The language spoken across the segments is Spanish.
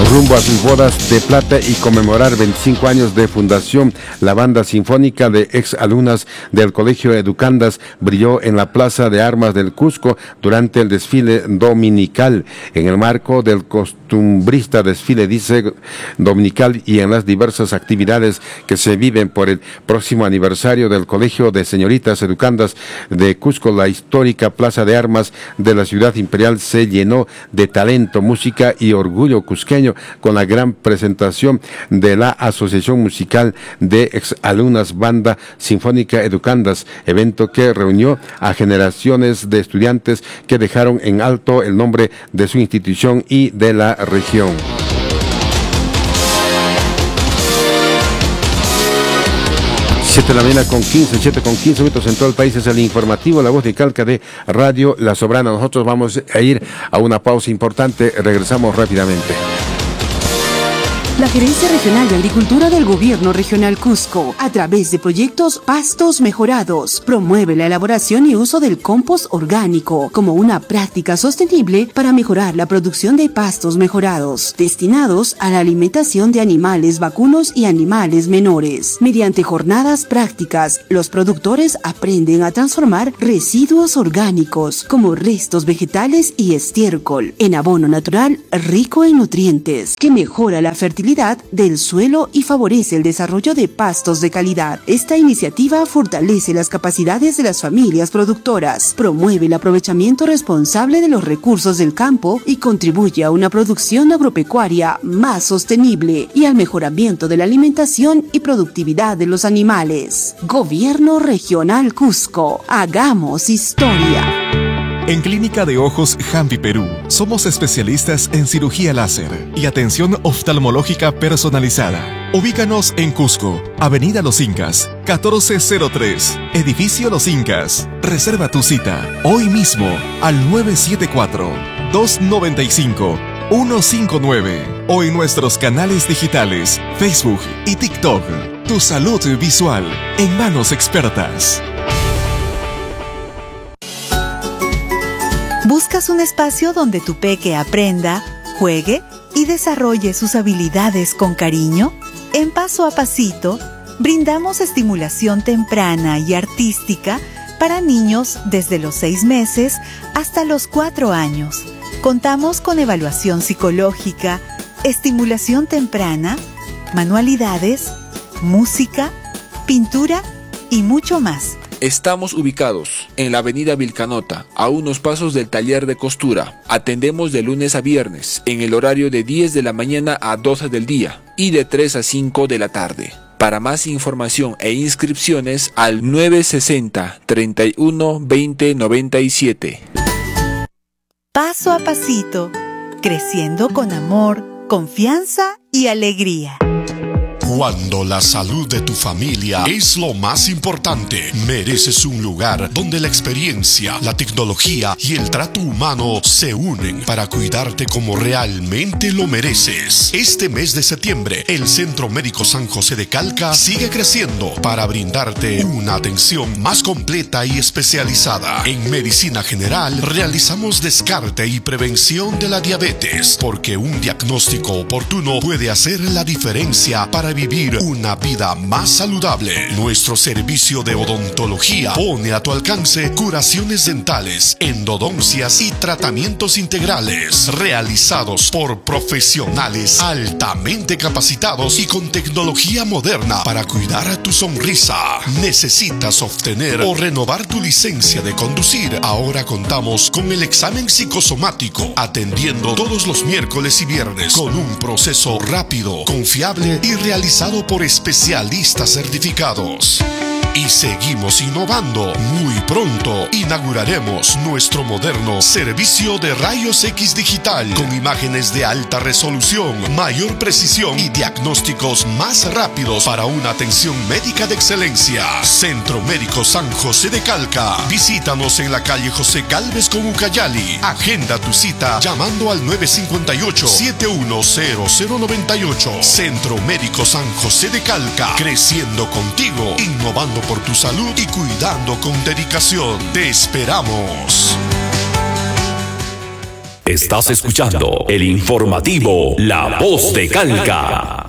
Rumbo a sus bodas de plata y conmemorar 25 años de fundación, la banda sinfónica de exalumnas del Colegio Educandas brilló en la Plaza de Armas del Cusco durante el desfile dominical. En el marco del costumbrista desfile dominical y en las diversas actividades que se viven por el próximo aniversario del Colegio de Señoritas Educandas de Cusco, la histórica Plaza de Armas de la ciudad imperial se llenó de talento, música y orgullo cusqueño, con la gran presentación de la Asociación Musical de Exalumnas Banda Sinfónica Educandas, evento que reunió a generaciones de estudiantes que dejaron en alto el nombre de su institución y de la región. 7 de la mañana con 15 minutos en todo el país. Es el informativo La Voz de Calca de Radio La Soberana. Nosotros vamos a ir a una pausa importante. Regresamos rápidamente. La Gerencia Regional de Agricultura del Gobierno Regional Cusco, a través de proyectos Pastos Mejorados, promueve la elaboración y uso del compost orgánico como una práctica sostenible para mejorar la producción de pastos mejorados, destinados a la alimentación de animales vacunos y animales menores. Mediante jornadas prácticas, los productores aprenden a transformar residuos orgánicos como restos vegetales y estiércol en abono natural rico en nutrientes, que mejora la fertilidad del suelo y favorece el desarrollo de pastos de calidad. Esta iniciativa fortalece las capacidades de las familias productoras, promueve el aprovechamiento responsable de los recursos del campo y contribuye a una producción agropecuaria más sostenible y al mejoramiento de la alimentación y productividad de los animales. Gobierno Regional Cusco, hagamos historia. En Clínica de Ojos Jampi Perú, somos especialistas en cirugía láser y atención oftalmológica personalizada. Ubícanos en Cusco, Avenida Los Incas, 1403, Edificio Los Incas. Reserva tu cita hoy mismo al 974-295-159 o en nuestros canales digitales, Facebook y TikTok. Tu salud visual en manos expertas. ¿Buscas un espacio donde tu peque aprenda, juegue y desarrolle sus habilidades con cariño? En Paso a Pasito, brindamos estimulación temprana y artística para niños desde los 6 meses hasta los 4 años. Contamos con evaluación psicológica, estimulación temprana, manualidades, música, pintura y mucho más. Estamos ubicados en la avenida Vilcanota, a unos pasos del taller de costura. Atendemos de lunes a viernes, en el horario de 10 de la mañana a 12 del día y de 3 a 5 de la tarde. Para más información e inscripciones al 960-31-2097. Paso a pasito, creciendo con amor, confianza y alegría. Cuando la salud de tu familia es lo más importante, mereces un lugar donde la experiencia, la tecnología y el trato humano se unen para cuidarte como realmente lo mereces. Este mes de septiembre, el Centro Médico San José de Calca sigue creciendo para brindarte una atención más completa y especializada. En medicina general, realizamos descarte y prevención de la diabetes, porque un diagnóstico oportuno puede hacer la diferencia para vivir una vida más saludable. Nuestro servicio de odontología pone a tu alcance curaciones dentales, endodoncias y tratamientos integrales realizados por profesionales altamente capacitados y con tecnología moderna para cuidar a tu sonrisa. ¿Necesitas obtener o renovar tu licencia de conducir? Ahora contamos con el examen psicosomático, atendiendo todos los miércoles y viernes con un proceso rápido, confiable y realizado por especialistas certificados. Y seguimos innovando. Muy pronto inauguraremos nuestro moderno servicio de rayos X digital con imágenes de alta resolución, mayor precisión y diagnósticos más rápidos para una atención médica de excelencia. Centro Médico San José de Calca. Visítanos en la calle José Gálvez con Ucayali. Agenda tu cita llamando al 958-710098. Centro Médico San José de Calca. Creciendo contigo, innovando por tu salud y cuidando con dedicación. Te esperamos. Estás escuchando el informativo La Voz de Calca.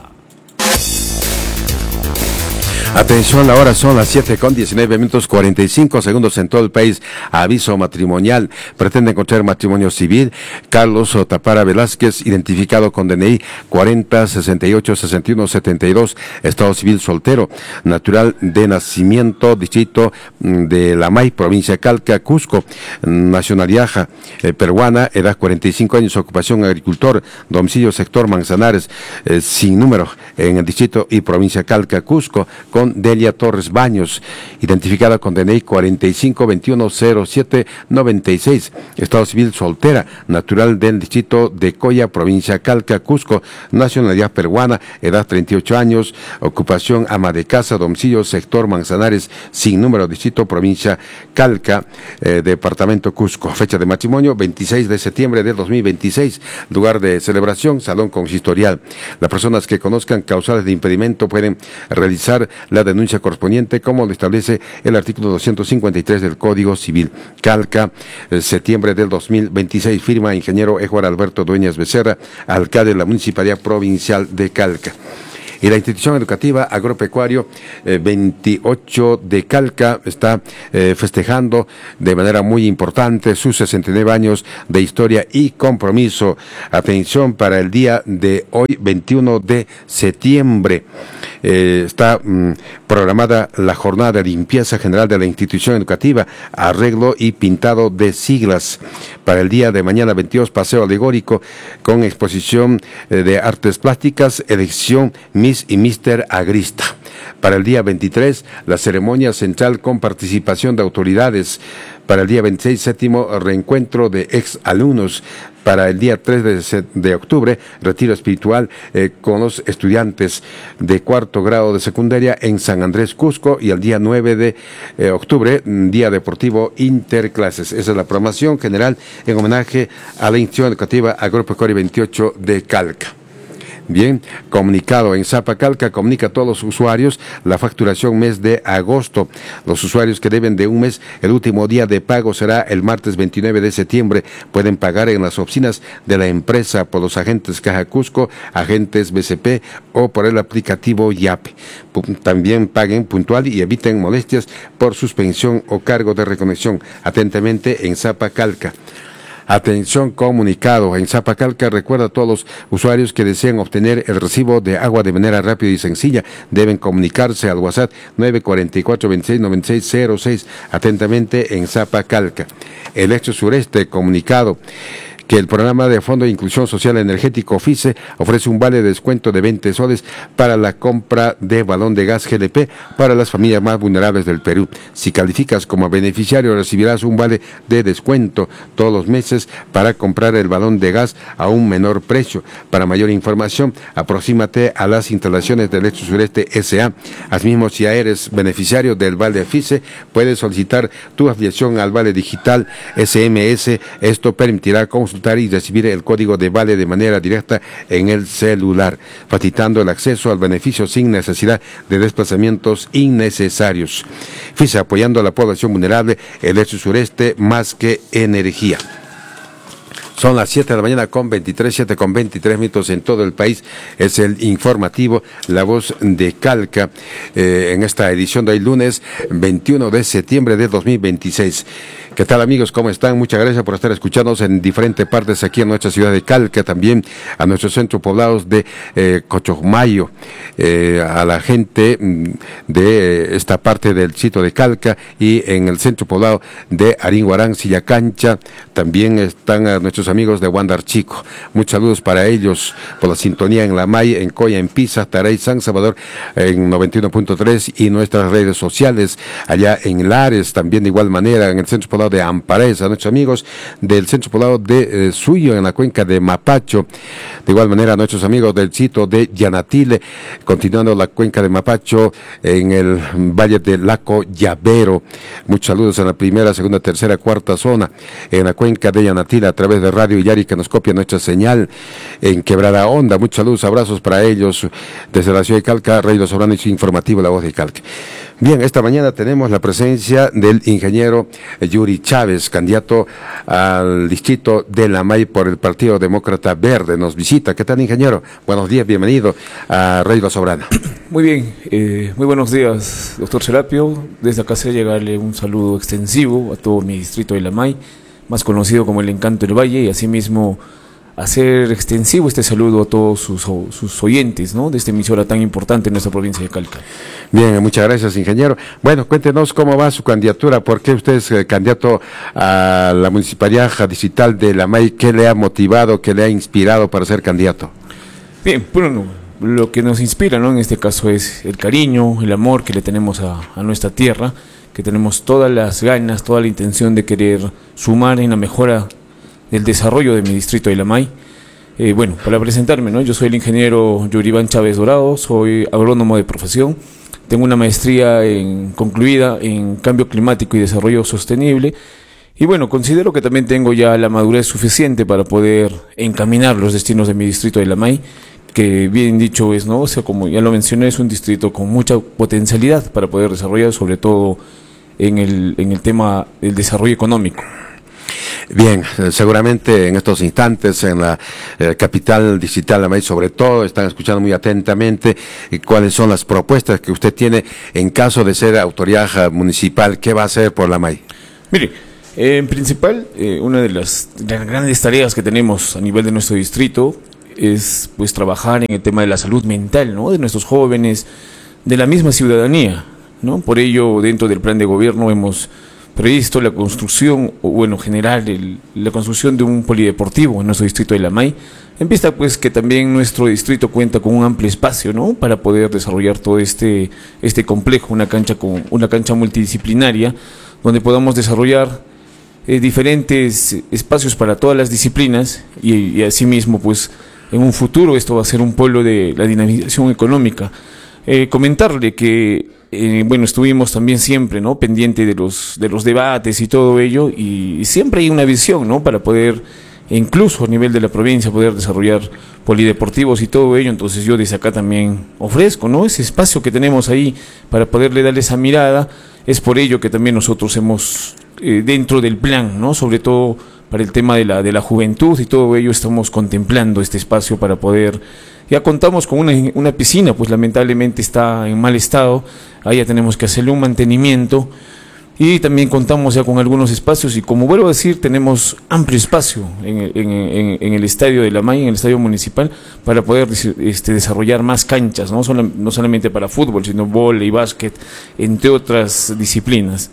Atención, la hora son las 7:19 45 segundos en todo el país. Aviso matrimonial. Pretende contraer matrimonio civil. Carlos Tapara Velázquez, identificado con DNI 40 68 61 72, estado civil soltero, natural de nacimiento, distrito de Lamay, provincia de Calca, Cusco, nacionalidad peruana, edad 45 años, ocupación agricultor, domicilio sector Manzanares, sin número, en el distrito y provincia de Calca, Cusco, con Delia Torres Baños, identificada con DNI 45 21 07 96, estado civil soltera, natural del distrito de Coya, provincia Calca, Cusco, nacionalidad peruana, edad 38 años, ocupación ama de casa, domicilio sector Manzanares, sin número, distrito provincia Calca, departamento Cusco. Fecha de matrimonio 26 de septiembre del 2026, lugar de celebración salón consistorial. Las personas que conozcan causales de impedimento pueden realizar la denuncia correspondiente, como lo establece el artículo 253 del Código Civil. Calca, septiembre del 2026, firma ingeniero Ejuar Alberto Dueñas Becerra, alcalde de la Municipalidad Provincial de Calca. Y la institución educativa agropecuario 28 de Calca está festejando de manera muy importante sus 69 años de historia y compromiso. Atención para el día de hoy, 21 de septiembre. Está programada la jornada de limpieza general de la institución educativa, arreglo y pintado de siglas. Para el día de mañana 22, paseo alegórico con exposición de artes plásticas, elección Miss y Mister Agrista. Para el día 23, la ceremonia central con participación de autoridades. Para el día 26, séptimo reencuentro de ex alumnos. Para el día 3 de octubre, retiro espiritual con los estudiantes de cuarto grado de secundaria en San Andrés, Cusco. Y el día 9 de octubre, día deportivo interclases. Esa es la programación general en homenaje a la institución educativa agropecuaria 28 de Calca. Bien, comunicado en Zapa Calca, comunica a todos los usuarios la facturación mes de agosto. Los usuarios que deben de un mes, el último día de pago será el martes 29 de septiembre. Pueden pagar en las oficinas de la empresa por los agentes Caja Cusco, agentes BCP o por el aplicativo YAPE. También paguen puntual y eviten molestias por suspensión o cargo de reconexión. Atentamente en Zapa Calca. Atención, comunicado. En Zapa Calca, recuerda a todos los usuarios que desean obtener el recibo de agua de manera rápida y sencilla. Deben comunicarse al WhatsApp 944-269606. Atentamente en Zapa Calca. El Hecho Sureste, comunicado que el programa de Fondo de Inclusión Social Energético FICE ofrece un vale de descuento de 20 soles para la compra de balón de gas GLP para las familias más vulnerables del Perú. Si calificas como beneficiario, recibirás un vale de descuento todos los meses para comprar el balón de gas a un menor precio. Para mayor información, aproxímate a las instalaciones del Hecho Sureste S.A. Asimismo, si ya eres beneficiario del vale FICE, puedes solicitar tu afiliación al vale digital SMS. Esto permitirá consultar y recibir el código de vale de manera directa en el celular, facilitando el acceso al beneficio sin necesidad de desplazamientos innecesarios. FICE, apoyando a la población vulnerable, el Hecho Sureste, más que energía. Son las 7 de la mañana con 23 minutos en todo el país. Es el informativo La Voz de Calca en esta edición de hoy lunes 21 de septiembre de 2026. ¿Qué tal, amigos? ¿Cómo están? Muchas gracias por estar escuchándonos en diferentes partes aquí en nuestra ciudad de Calca, también a nuestros centros poblados de Cochomayo, a la gente de esta parte del sitio de Calca y en el centro poblado de Aringuarán, Sillacancha. También están a nuestros amigos de Huandar Chico. Muchos saludos para ellos por la sintonía en Lamay, en Coya, en Pisa, Taray, San Salvador en 91.3 y nuestras redes sociales allá en Lares, también de igual manera en el centro poblado de Amparés, a nuestros amigos del centro poblado de Suyo en la cuenca de Mapacho, de igual manera a nuestros amigos del sitio de Yanatile, continuando la cuenca de Mapacho en el valle de Laco Llavero. Muchos saludos en la primera, segunda, tercera, cuarta zona, en la cuenca de Yanatile a través de Radio Yari que nos copia nuestra señal en Quebrada Honda. Muchos saludos, abrazos para ellos desde la ciudad de Calca, Radio Sobrano y su informativo La Voz de Calca. Bien, esta mañana tenemos la presencia del ingeniero Yuri Chávez, candidato al distrito de Lamay por el Partido Demócrata Verde. Nos visita. ¿Qué tal, ingeniero? Buenos días, bienvenido a Radio La Soberana. Muy bien, muy buenos días, doctor Serapio. Desde acá se llegarle un saludo extensivo a todo mi distrito de Lamay, más conocido como el Encanto del Valle, y asimismo hacer extensivo este saludo a todos sus oyentes, ¿no?, de esta emisora tan importante en nuestra provincia de Calca. Bien, muchas gracias, ingeniero. Bueno, cuéntenos cómo va su candidatura, por qué usted es candidato a la Municipalidad Distrital de Lamay, qué le ha motivado, qué le ha inspirado para ser candidato. Bien, bueno, lo que nos inspira, ¿no?, en este caso es el cariño, el amor que le tenemos a nuestra tierra, que tenemos todas las ganas, toda la intención de querer sumar en la mejora del desarrollo de mi distrito de Lamay. Bueno, para presentarme, ¿no?, yo soy el ingeniero Yuribán Chávez Dorado, soy agrónomo de profesión, tengo una maestría concluida en cambio climático y desarrollo sostenible, y bueno, considero que también tengo ya la madurez suficiente para poder encaminar los destinos de mi distrito de Lamay, que bien dicho es, ¿no?, o sea, como ya lo mencioné, es un distrito con mucha potencialidad para poder desarrollar, sobre todo en el tema del desarrollo económico. Bien, seguramente en estos instantes en la capital distrital de Lamay, sobre todo, están escuchando muy atentamente cuáles son las propuestas que usted tiene en caso de ser autoridad municipal. ¿Qué va a hacer por Lamay? Mire, en principal, una de las grandes tareas que tenemos a nivel de nuestro distrito es pues trabajar en el tema de la salud mental, ¿no?, de nuestros jóvenes, de la misma ciudadanía, ¿no? Por ello, dentro del plan de gobierno hemos previsto la construcción, o bueno, la construcción de un polideportivo en nuestro distrito de Lamay, en vista pues que también nuestro distrito cuenta con un amplio espacio, ¿no?, para poder desarrollar todo este complejo, una cancha multidisciplinaria, donde podamos desarrollar diferentes espacios para todas las disciplinas, y asimismo pues en un futuro esto va a ser un polo de la dinamización económica. Comentarle que bueno, estuvimos también siempre, ¿no?, pendiente de los debates y todo ello, y siempre hay una visión, ¿no?, para poder, incluso a nivel de la provincia, poder desarrollar polideportivos y todo ello. Entonces yo desde acá también ofrezco, ¿no?, ese espacio que tenemos ahí para poderle darle esa mirada. Es por ello que también nosotros hemos, dentro del plan, ¿no?, sobre todo para el tema de la juventud y todo ello, estamos contemplando este espacio para poder. Ya contamos con una piscina, pues lamentablemente está en mal estado, ahí ya tenemos que hacerle un mantenimiento, y también contamos ya con algunos espacios, y como vuelvo a decir, tenemos amplio espacio en el estadio de Lamay, en el estadio municipal, para poder desarrollar más canchas, no solamente para fútbol, sino vóley, básquet, entre otras disciplinas.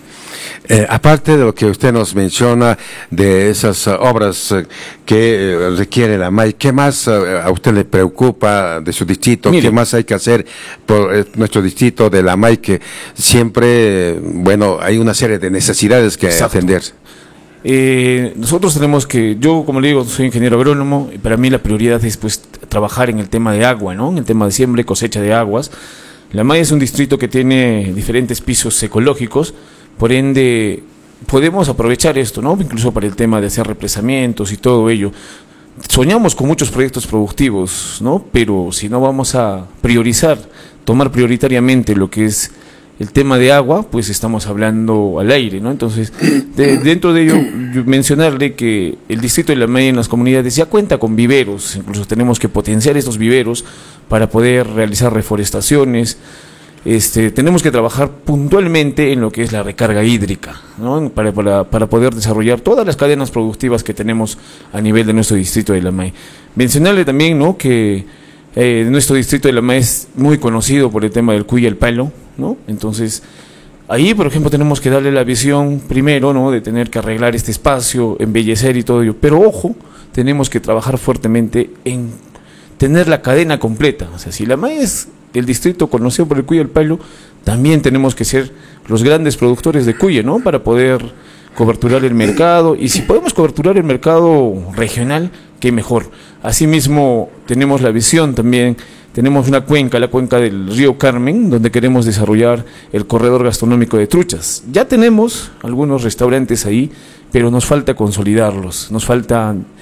Aparte de lo que usted nos menciona de esas obras que requiere Lamay, ¿qué más a usted le preocupa de su distrito? Mire, ¿qué más hay que hacer por nuestro distrito de Lamay, que siempre, bueno, hay una serie de necesidades que atender? Nosotros tenemos que, yo como le digo, soy ingeniero agrónomo, y para mí la prioridad es pues trabajar en el tema de agua, ¿no?, en el tema de siembra y cosecha de aguas. Lamay es un distrito que tiene diferentes pisos ecológicos. Por ende, podemos aprovechar esto, ¿no?, incluso para el tema de hacer represamientos y todo ello. Soñamos con muchos proyectos productivos, ¿no?, pero si no vamos a tomar prioritariamente lo que es el tema de agua, pues estamos hablando al aire, ¿no? Entonces, dentro de ello, mencionarle que el distrito de Lamay en las comunidades ya cuenta con viveros, incluso tenemos que potenciar estos viveros para poder realizar reforestaciones. Tenemos que trabajar puntualmente en lo que es la recarga hídrica, ¿no?, para poder desarrollar todas las cadenas productivas que tenemos a nivel de nuestro distrito de Lamay. Mencionarle también, ¿no?, que nuestro distrito de Lamay es muy conocido por el tema del cuy y el palo, ¿no? Entonces, ahí, por ejemplo, tenemos que darle la visión primero, ¿no?, de tener que arreglar este espacio, embellecer y todo ello. Pero ojo, tenemos que trabajar fuertemente en tener la cadena completa. O sea, si Lamay es el distrito conocido por el cuy y el palo, también tenemos que ser los grandes productores de cuy, ¿no?, para poder coberturar el mercado, y si podemos coberturar el mercado regional, qué mejor. Asimismo, tenemos la visión también, tenemos una cuenca, la cuenca del río Carmen, donde queremos desarrollar el corredor gastronómico de truchas. Ya tenemos algunos restaurantes ahí, pero nos falta consolidarlos, nos falta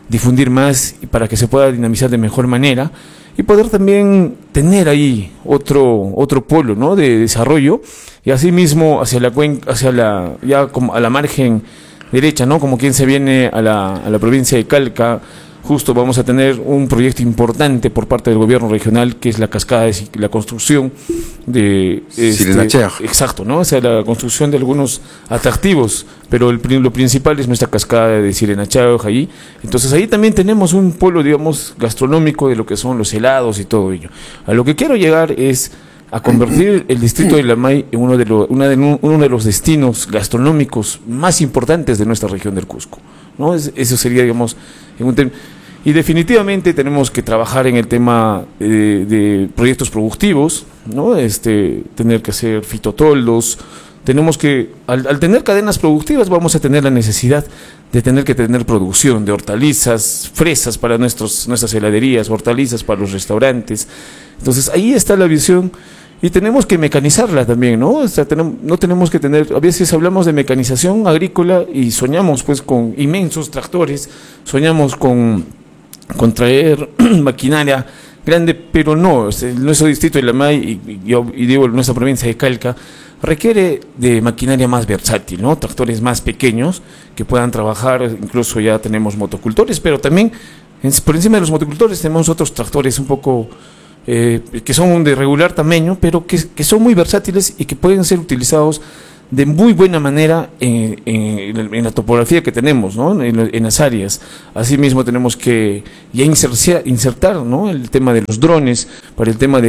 difundir más y para que se pueda dinamizar de mejor manera y poder también tener ahí otro polo, ¿no?, de desarrollo, y asimismo hacia ya como a la margen derecha, ¿no?, como quien se viene a la provincia de Calca. Justo vamos a tener un proyecto importante por parte del gobierno regional, que es la cascada de la construcción de Sirenachao. Exacto, ¿no? O sea, la construcción de algunos atractivos, pero lo principal es nuestra cascada de Sirenachao ahí. Entonces ahí también tenemos un polo, digamos, gastronómico de lo que son los helados y todo ello. A lo que quiero llegar es a convertir el distrito de Lamay en uno de los destinos gastronómicos más importantes de nuestra región del Cusco, ¿no? Eso sería, digamos, y definitivamente tenemos que trabajar en el tema de proyectos productivos, ¿no? Tener que hacer fitotoldos. Tenemos que, al tener cadenas productivas, vamos a tener la necesidad de tener que tener producción de hortalizas, fresas para nuestras heladerías, hortalizas para los restaurantes. Entonces ahí está la visión. Y tenemos que mecanizarla también, ¿no? O sea, no tenemos que tener, a veces hablamos de mecanización agrícola y soñamos pues con inmensos tractores, soñamos con traer maquinaria grande, pero no, nuestro distrito de Lamay y digo nuestra provincia de Calca requiere de maquinaria más versátil, ¿no? Tractores más pequeños que puedan trabajar, incluso ya tenemos motocultores, pero también por encima de los motocultores tenemos otros tractores un poco que son de regular tamaño, pero que son muy versátiles y que pueden ser utilizados de muy buena manera en la topografía que tenemos, ¿no?, en las áreas. Asimismo tenemos que ya insertar, ¿no?, el tema de los drones para el tema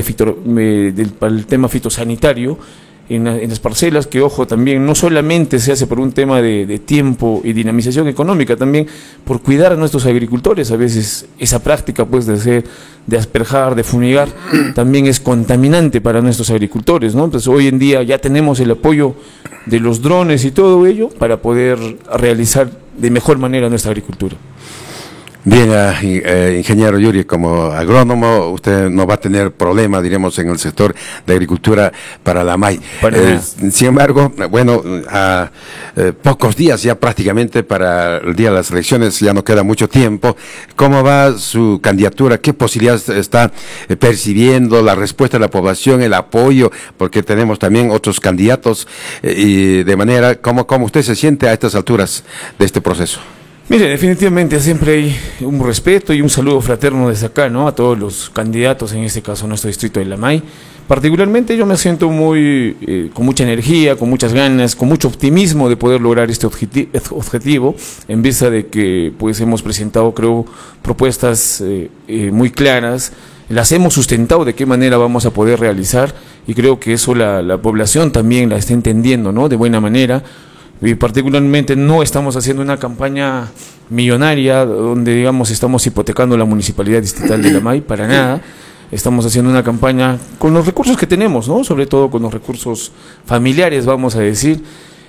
para el tema fitosanitario en las parcelas, que ojo, también no solamente se hace por un tema de tiempo y dinamización económica, también por cuidar a nuestros agricultores. A veces esa práctica pues de asperjar, de fumigar, también es contaminante para nuestros agricultores, ¿no? Entonces hoy en día ya tenemos el apoyo de los drones y todo ello para poder realizar de mejor manera nuestra agricultura. Bien, ingeniero Yuri, como agrónomo, usted no va a tener problema, diremos, en el sector de agricultura para Lamay. Sin embargo, bueno, a pocos días ya prácticamente para el día de las elecciones, ya no queda mucho tiempo. ¿Cómo va su candidatura? ¿Qué posibilidades está percibiendo? La respuesta de la población, el apoyo, porque tenemos también otros candidatos, y de manera, ¿cómo usted se siente a estas alturas de este proceso? Mire, definitivamente siempre hay un respeto y un saludo fraterno desde acá, ¿no?, a todos los candidatos, en este caso nuestro distrito de Lamay. Particularmente yo me siento con mucha energía, con muchas ganas, con mucho optimismo de poder lograr este objetivo, en vista de que pues hemos presentado, creo, propuestas muy claras, las hemos sustentado de qué manera vamos a poder realizar, y creo que eso la población también la está entendiendo, ¿no?, de buena manera. Y particularmente no estamos haciendo una campaña millonaria donde, digamos, estamos hipotecando la municipalidad distrital de Lamay, para nada. Estamos haciendo una campaña con los recursos que tenemos, ¿no?, sobre todo con los recursos familiares, vamos a decir.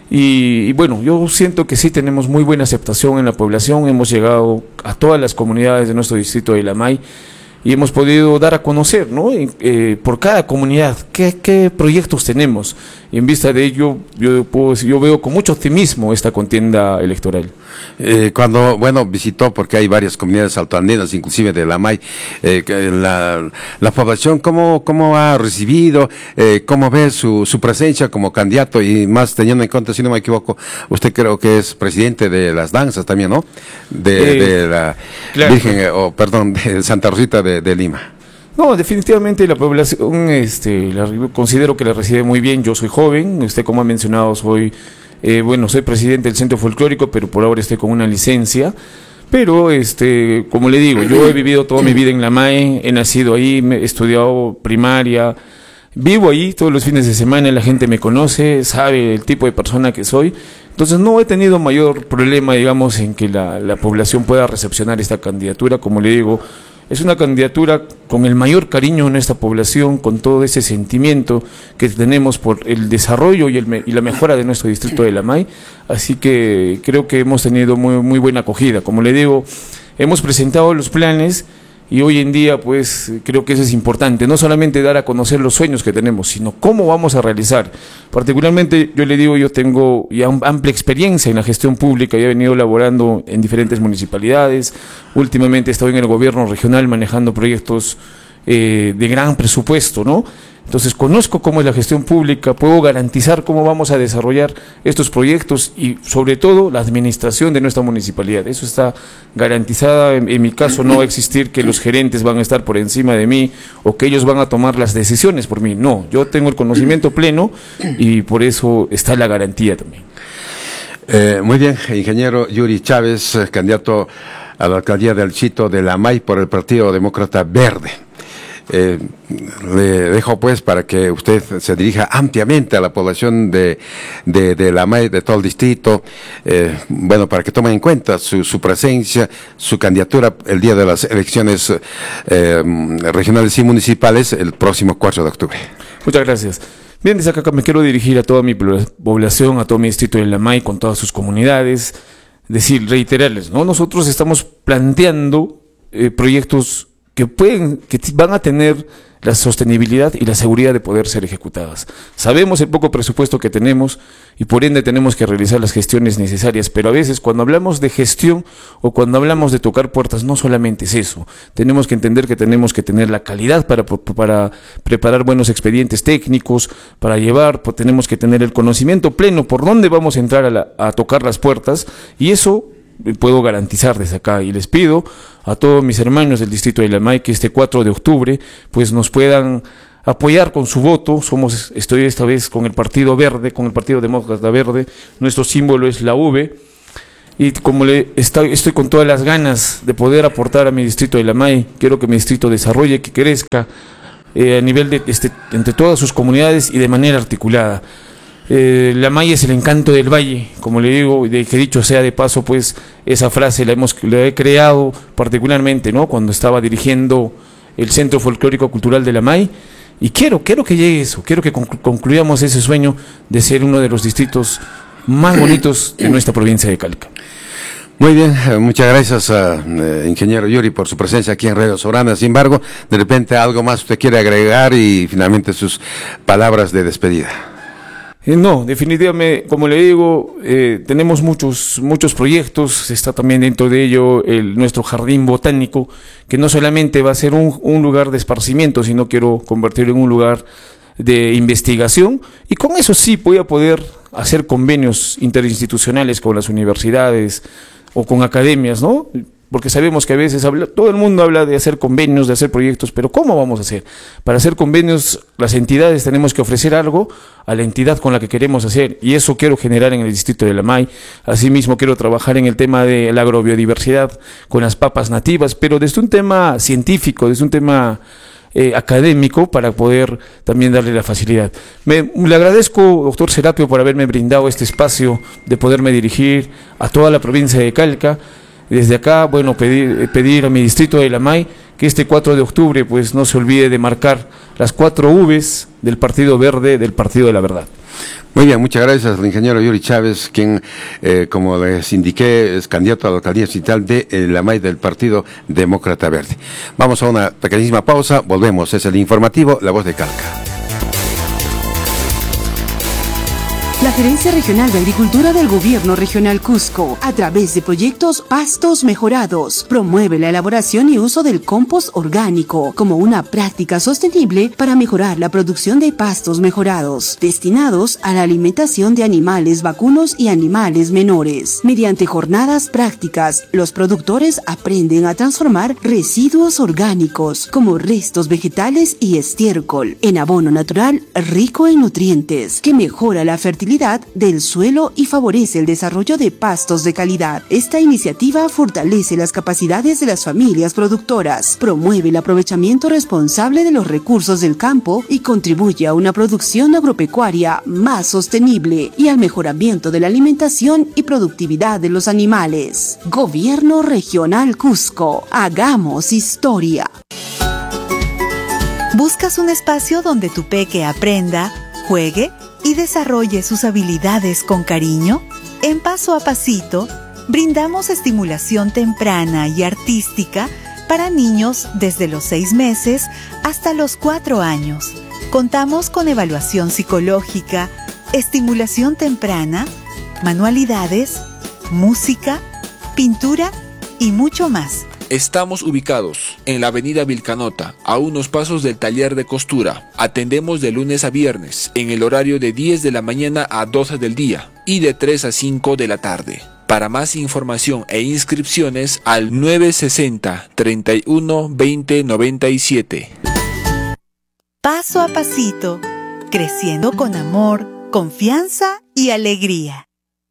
Y bueno, yo siento que sí tenemos muy buena aceptación en la población. Hemos llegado a todas las comunidades de nuestro distrito de Lamay y hemos podido dar a conocer, ¿no?, por cada comunidad qué proyectos tenemos. Y en vista de ello, yo veo con mucho optimismo esta contienda electoral. Cuando, bueno, visitó, porque hay varias comunidades altoandinas, inclusive de Lamay, la población, ¿cómo ha recibido? ¿Cómo ve su presencia como candidato? Y más teniendo en cuenta, si no me equivoco, usted creo que es presidente de las danzas también, ¿no? De la claro. Virgen, de Santa Rosita de Lima. No, definitivamente la población, considero que la recibe muy bien. Yo soy joven, usted como ha mencionado, soy presidente del Centro Folclórico, pero por ahora estoy con una licencia. Pero, como le digo, yo he vivido toda mi vida en Lamay, he nacido ahí, he estudiado primaria, vivo ahí todos los fines de semana, la gente me conoce, sabe el tipo de persona que soy. Entonces no he tenido mayor problema, digamos, en que la población pueda recepcionar esta candidatura. Como le digo, es una candidatura con el mayor cariño en esta población, con todo ese sentimiento que tenemos por el desarrollo y la mejora de nuestro distrito de Lamay. Así que creo que hemos tenido muy buena acogida. Como le digo, hemos presentado los planes Y hoy en día, pues, creo que eso es importante, no solamente dar a conocer los sueños que tenemos, sino cómo vamos a realizar. Particularmente, yo le digo, yo tengo ya amplia experiencia en la gestión pública, ya he venido laborando en diferentes municipalidades, últimamente he estado en el gobierno regional manejando proyectos de gran presupuesto, ¿no? Entonces conozco cómo es la gestión pública, puedo garantizar cómo vamos a desarrollar estos proyectos y sobre todo la administración de nuestra municipalidad. Eso está garantizada. En mi caso no va a existir que los gerentes van a estar por encima de mí o que ellos van a tomar las decisiones por mí. No, yo tengo el conocimiento pleno y por eso está la garantía también. Muy bien, ingeniero Yuri Chávez, candidato a la alcaldía del Chito de la MAI por el Partido Demócrata Verde. Le dejo pues para que usted se dirija ampliamente a la población de la MAI, de todo el distrito, bueno, para que tomen en cuenta su presencia, su candidatura el día de las elecciones regionales y municipales el próximo 4 de octubre. Muchas gracias. Bien, desde acá me quiero dirigir a toda mi población, a todo mi distrito de la MAI, con todas sus comunidades, reiterarles, ¿no? Nosotros estamos planteando proyectos que van a tener la sostenibilidad y la seguridad de poder ser ejecutadas. Sabemos el poco presupuesto que tenemos y por ende tenemos que realizar las gestiones necesarias, pero a veces cuando hablamos de gestión o cuando hablamos de tocar puertas, no solamente es eso. Tenemos que entender que tenemos que tener la calidad para preparar buenos expedientes técnicos, para llevar, tenemos que tener el conocimiento pleno por dónde vamos a entrar a tocar las puertas, y eso puedo garantizar desde acá, y les pido a todos mis hermanos del distrito de la MAI que este 4 de octubre pues nos puedan apoyar con su voto. Estoy esta vez con el Partido Verde, con el Partido Demócrata Verde, nuestro símbolo es la V, y como estoy con todas las ganas de poder aportar a mi distrito de la MAI, quiero que mi distrito desarrolle, que crezca a nivel de entre todas sus comunidades y de manera articulada. La MAI es el encanto del valle, como le digo, y que dicho sea de paso, pues esa frase la he creado particularmente, ¿no? Cuando estaba dirigiendo el Centro Folclórico Cultural de la MAI, y quiero que llegue eso, quiero que concluyamos ese sueño de ser uno de los distritos más bonitos de nuestra provincia de Calca. Muy bien, muchas gracias ingeniero Yuri por su presencia aquí en Radio Soberana. Sin embargo, de repente algo más usted quiere agregar y finalmente sus palabras de despedida. No, definitivamente, como le digo, tenemos muchos proyectos. Está también dentro de ello nuestro jardín botánico, que no solamente va a ser un lugar de esparcimiento, sino quiero convertirlo en un lugar de investigación, y con eso sí voy a poder hacer convenios interinstitucionales con las universidades o con academias, ¿no? Porque sabemos que a veces todo el mundo habla de hacer convenios, de hacer proyectos, pero ¿cómo vamos a hacer? Para hacer convenios, las entidades tenemos que ofrecer algo a la entidad con la que queremos hacer, y eso quiero generar en el distrito de la MAI. Asimismo, quiero trabajar en el tema de la agrobiodiversidad con las papas nativas, pero desde un tema científico, desde un tema académico, para poder también darle la facilidad. Le agradezco, doctor Serapio, por haberme brindado este espacio de poderme dirigir a toda la provincia de Calca. Desde acá, bueno, pedir a mi distrito de la MAI que este 4 de octubre pues no se olvide de marcar las 4 Vs del Partido Verde, del Partido de la Verdad. Muy bien, muchas gracias al ingeniero Yuri Chávez, quien, como les indiqué, es candidato a la alcaldía distrital de la MAI del Partido Demócrata Verde. Vamos a una pequeñísima pausa, volvemos, es el informativo La Voz de Calca. La Gerencia Regional de Agricultura del Gobierno Regional Cusco, a través de proyectos Pastos Mejorados, promueve la elaboración y uso del compost orgánico como una práctica sostenible para mejorar la producción de pastos mejorados, destinados a la alimentación de animales vacunos y animales menores. Mediante jornadas prácticas, los productores aprenden a transformar residuos orgánicos como restos vegetales y estiércol en abono natural rico en nutrientes que mejora la fertilidad del suelo y favorece el desarrollo de pastos de calidad. Esta iniciativa fortalece las capacidades de las familias productoras, promueve el aprovechamiento responsable de los recursos del campo y contribuye a una producción agropecuaria más sostenible y al mejoramiento de la alimentación y productividad de los animales. Gobierno Regional Cusco, hagamos historia. ¿Buscas un espacio donde tu peque aprenda, juegue y desarrolle sus habilidades con cariño? En Paso a Pasito, brindamos estimulación temprana y artística para niños desde los 6 meses hasta los 4 años. Contamos con evaluación psicológica, estimulación temprana, manualidades, música, pintura y mucho más. Estamos ubicados en la avenida Vilcanota, a unos pasos del taller de costura. Atendemos de lunes a viernes, en el horario de 10 de la mañana a 12 del día y de 3 a 5 de la tarde. Para más información e inscripciones al 960 31 20 97. Paso a pasito, creciendo con amor, confianza y alegría.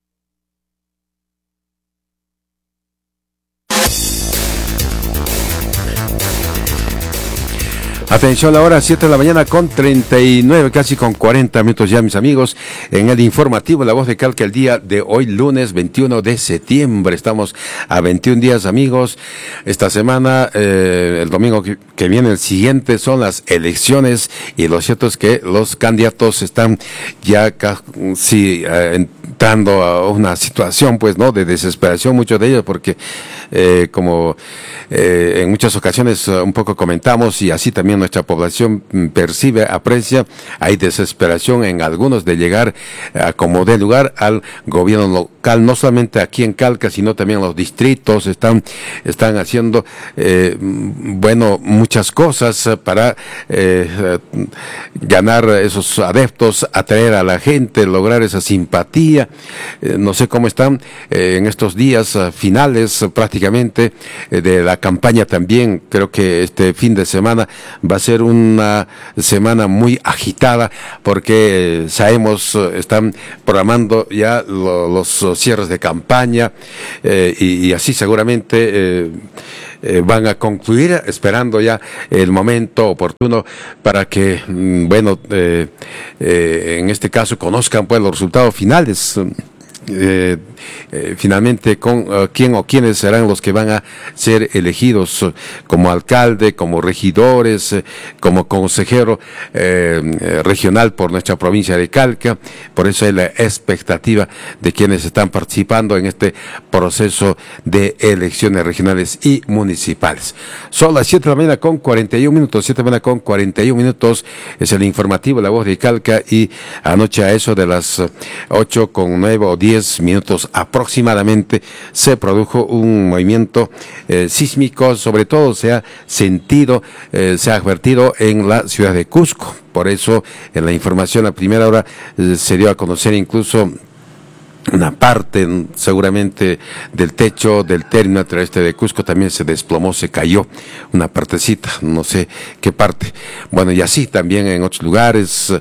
Atención, la hora 7 de la mañana con 39, casi con 40 minutos ya, mis amigos, en el informativo La Voz de Calca, el día de hoy, lunes 21 de septiembre. Estamos a 21 días, amigos. Esta semana, el domingo que viene, el siguiente, son las elecciones, y lo cierto es que los candidatos están ya casi entrando a una situación, pues, ¿no?, de desesperación, muchos de ellos, porque como en muchas ocasiones un poco comentamos, y así también nuestra población percibe, aprecia, hay desesperación en algunos de llegar a como dé lugar al gobierno local, no solamente aquí en Calca, sino también en los distritos. Están haciendo muchas cosas para ganar esos adeptos, atraer a la gente, lograr esa simpatía. No sé cómo están en estos días finales prácticamente de la campaña. También creo que este fin de semana va a ser una semana muy agitada, porque sabemos, están programando ya los cierres de campaña, y así seguramente van a concluir, esperando ya el momento oportuno para que, en este caso, conozcan pues los resultados finales. Finalmente con quién o quiénes serán los que van a ser elegidos como alcalde, como regidores, como consejero regional por nuestra provincia de Calca. Por eso hay la expectativa de quienes están participando en este proceso de elecciones regionales y municipales. Son las 7 de la mañana con 41 minutos, 7 de la mañana con 41 minutos, es el informativo La Voz de Calca, y anoche a eso de las 8 con 9 o 10 minutos aproximadamente se produjo un movimiento sísmico. Sobre todo se ha sentido, se ha advertido en la ciudad de Cusco. Por eso en la información a primera hora se dio a conocer incluso una parte seguramente del techo del término terrestre de Cusco también se desplomó, se cayó una partecita, no sé qué parte. Bueno, y así también en otros lugares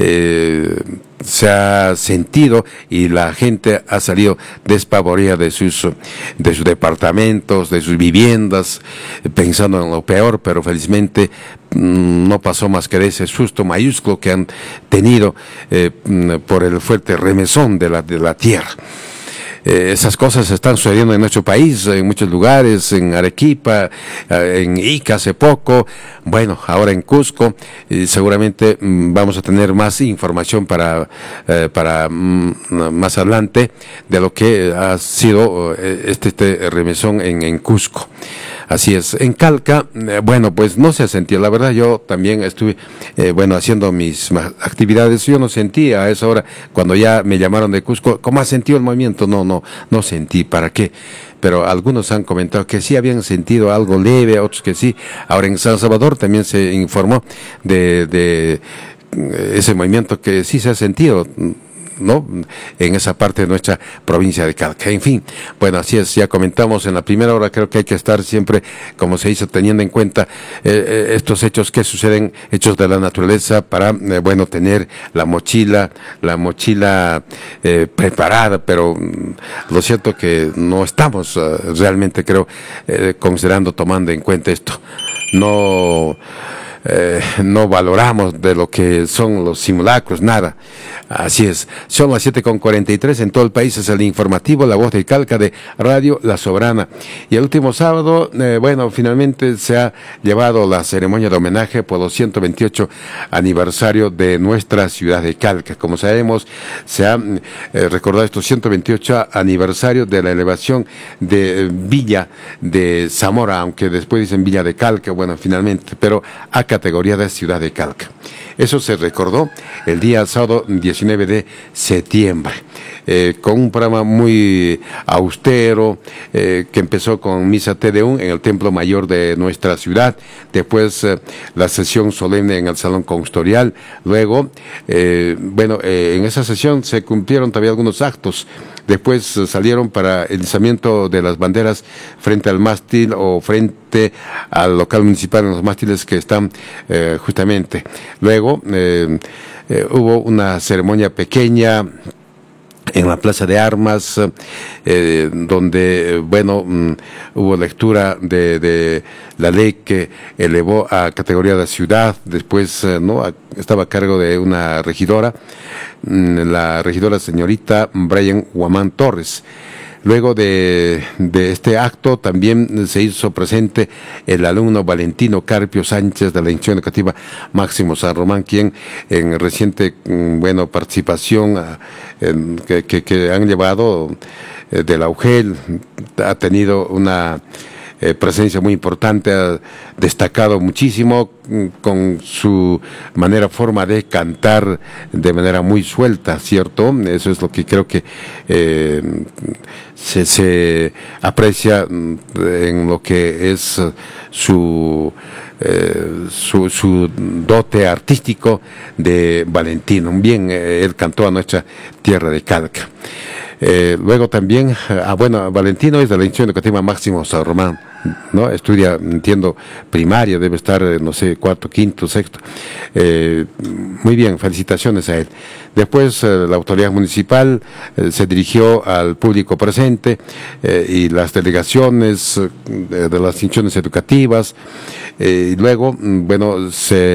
se ha sentido, y la gente ha salido despavorida de sus departamentos, de sus viviendas, pensando en lo peor, pero felizmente no pasó más que de ese susto mayúsculo que han tenido por el fuerte remesón de la tierra. Esas cosas están sucediendo en nuestro país, en muchos lugares, en Arequipa, en Ica hace poco, bueno, ahora en Cusco, y seguramente vamos a tener más información para más adelante de lo que ha sido este remesón en Cusco. Así es. En Calca, pues no se ha sentido. La verdad, yo también estuve, haciendo mis actividades. Yo no sentí a esa hora, cuando ya me llamaron de Cusco, ¿cómo has sentido el movimiento? No sentí. ¿Para qué? Pero algunos han comentado que sí habían sentido algo leve, otros que sí. Ahora en San Salvador también se informó de ese movimiento que sí se ha sentido, ¿no?, en esa parte de nuestra provincia de Calca. En fin, bueno, así es, ya comentamos en la primera hora. Creo que hay que estar siempre, como se dice, teniendo en cuenta estos hechos que suceden, hechos de la naturaleza, para, tener la mochila preparada, pero lo cierto que no estamos realmente, creo, tomando en cuenta esto. no valoramos de lo que son los simulacros, nada. Así es. Son las 7:43 en todo el país. Es el informativo La Voz de Calca de Radio La Soberana. Y el último sábado, finalmente se ha llevado la ceremonia de homenaje por los 128 aniversario de nuestra ciudad de Calca. Como sabemos, se ha recordado estos 128 aniversarios de la elevación de Villa de Zamora, aunque después dicen Villa de Calca, finalmente, pero a categoría de ciudad de Calca. Eso se recordó el día sábado 19 de septiembre, con un programa muy austero, que empezó con misa Te Deum en el Templo Mayor de nuestra ciudad, después la sesión solemne en el Salón Consistorial, luego, en esa sesión se cumplieron todavía algunos actos. Después salieron para el izamiento de las banderas frente al mástil o frente al local municipal en los mástiles que están justamente. Luego hubo una ceremonia pequeña en la Plaza de Armas, donde, hubo lectura de la ley que elevó a categoría de ciudad. Después, estaba a cargo de una regidora, la regidora señorita Brian Guamán Torres. Luego de este acto también se hizo presente el alumno Valentino Carpio Sánchez de la institución educativa Máximo San Román, quien en reciente participación que han llevado de la UGEL ha tenido una presencia muy importante, ha destacado muchísimo con su forma de cantar de manera muy suelta, ¿cierto? Eso es lo que creo que se aprecia en lo que es su dote artístico de Valentino. Bien, él cantó a nuestra tierra de Calca. Luego también, Valentino es de la institución educativa Máximo San Román, ¿no? Estudia, entiendo, primaria, debe estar, cuarto, quinto, sexto. Muy bien, felicitaciones a él. Después, la autoridad municipal se dirigió al público presente y las delegaciones de las instituciones educativas. Y luego, se